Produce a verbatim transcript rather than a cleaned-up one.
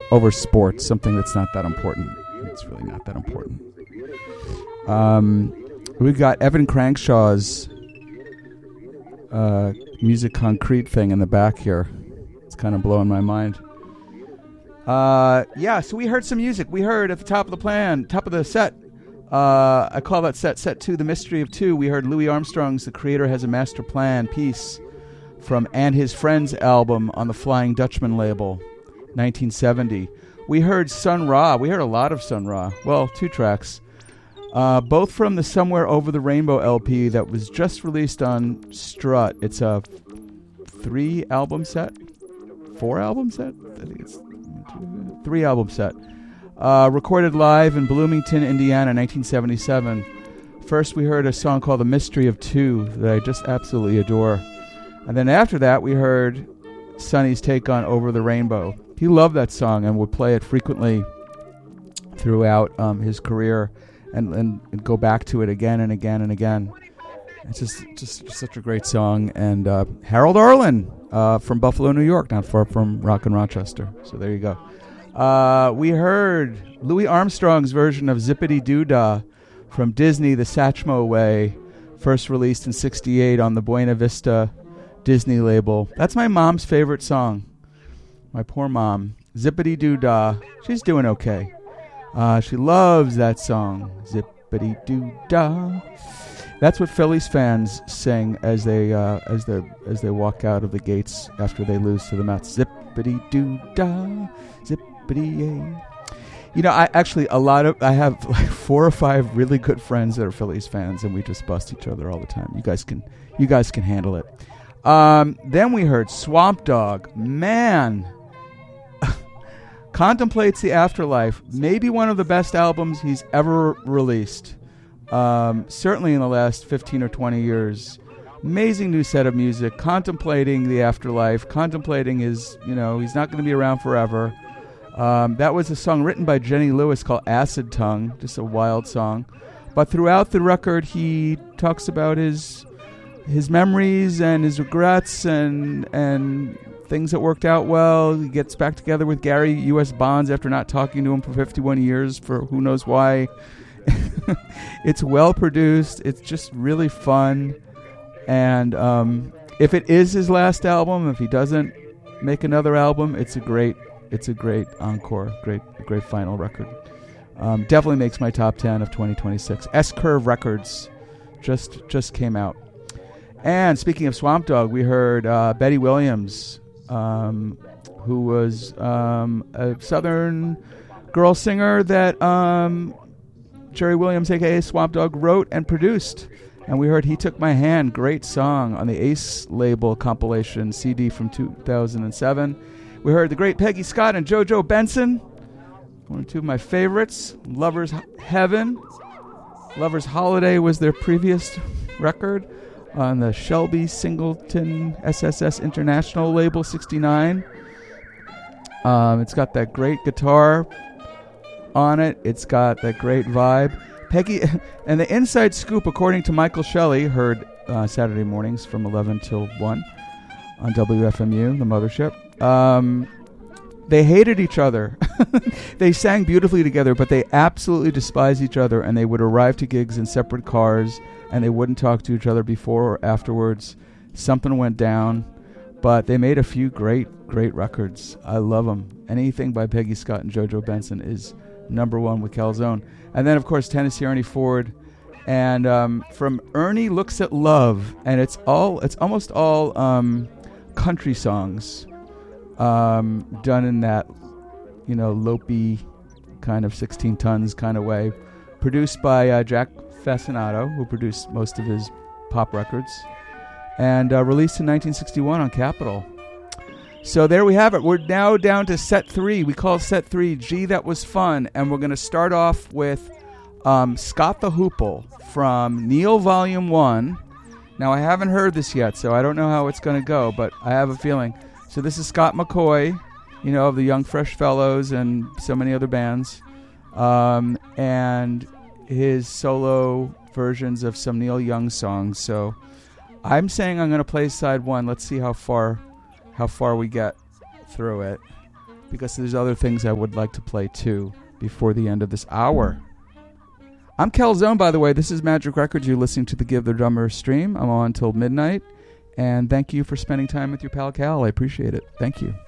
over sports, something that's not that important. It's really not that important. Um, we've got Evan Crankshaw's uh, Music Concrete thing in the back here. It's kind of blowing my mind. Uh, yeah, so we heard some music. We heard at the top of the plan, top of the set, uh, I call that set set two, The Mystery of Two. We heard Louis Armstrong's The Creator Has a Master Plan piece from And His Friends album on the Flying Dutchman label, nineteen seventy. We heard Sun Ra. We heard a lot of Sun Ra. Well, two tracks. Uh, both from the Somewhere Over the Rainbow L P that was just released on Strut. It's a three album set? Four album set? I think it's three album set. Uh, recorded live in Bloomington, Indiana, nineteen seventy-seven. First we heard a song called The Mystery of Two that I just absolutely adore. And then after that we heard Sonny's take on Over the Rainbow. He loved that song and would play it frequently throughout um, his career and, and, and go back to it again and again and again. It's just just, just such a great song. And uh, Harold Arlen uh, from Buffalo, New York, not far from Rock and Rochester. So there you go. Uh, we heard Louis Armstrong's version of Zippity Doo Dah from Disney, The Satchmo Way, first released in sixty-eight on the Buena Vista Disney label. That's my mom's favorite song. My poor mom. Zippity Doo Dah. She's doing okay. Uh, she loves that song. Zippity Doo Dah. That's what Phillies fans sing as they uh, as they as they walk out of the gates after they lose to the Mets. Zippity Doo Dah. Zippity yay. You know, I actually a lot of I have like four or five really good friends that are Phillies fans, and we just bust each other all the time. You guys can you guys can handle it. Um, then we heard Swamp Dogg. Man. Contemplates the Afterlife, maybe one of the best albums he's ever released. Um, certainly in the last fifteen or twenty years. Amazing new set of music, contemplating the afterlife, contemplating his, you know, he's not going to be around forever. Um, that was a song written by Jenny Lewis called Acid Tongue, just a wild song. But throughout the record, he talks about his his memories and his regrets and and things that worked out well. He gets back together with Gary U S Bonds after not talking to him for fifty-one years for who knows why. It's well produced. It's just really fun. And um, if it is his last album, if he doesn't make another album, it's a great, it's a great encore, great, great final record. Um, definitely makes my top ten of twenty twenty-six. S-Curve Records just just came out. And speaking of Swamp Dogg, we heard uh, Betty Williams. Um, who was um, a Southern girl singer that um, Jerry Williams, a k a. Swamp Dogg, wrote and produced. And we heard He Took My Hand, great song on the Ace label compilation C D from two thousand seven. We heard the great Peggy Scott and JoJo Benson, one or two of my favorites. Lover's Heaven. Lover's Holiday was their previous record on the Shelby Singleton S S S International label, sixty-nine. Um, it's got that great guitar on it. It's got that great vibe. Peggy, and the inside scoop, according to Michael Shelley, heard uh, Saturday mornings from eleven till one on W F M U, the mothership. Um, they hated each other. They sang beautifully together, but they absolutely despised each other, and they would arrive to gigs in separate cars, and they wouldn't talk to each other before or afterwards. Something went down, but they made a few great, great records. I love them. Anything by Peggy Scott and JoJo Benson is number one with Calzone. And then, of course, Tennessee Ernie Ford. And um, from Ernie Looks at Love, and it's all, it's almost all um, country songs um, done in that, you know, lopey kind of sixteen tons kind of way. Produced by uh, Jack Fascinato, who produced most of his pop records, and uh, released in nineteen sixty-one on Capitol. So there we have it. We're now down to set three. We call set three Gee, That Was Fun. And we're going to start off with um, Scott the Hoople from Neil Volume one. Now, I haven't heard this yet, so I don't know how it's going to go, but I have a feeling. So this is Scott McCaughey, you know, of the Young Fresh Fellows and so many other bands. Um, and his solo versions of some Neil Young songs. So I'm saying I'm going to play side one. Let's see how far how far we get through it. because there's other things I would like to play too before the end of this hour. I'm Calzone, by the way. This is Magic Records. You're listening to the Give the Drummer stream. I'm on till midnight. And thank you for spending time with your pal Cal. I appreciate it. Thank you.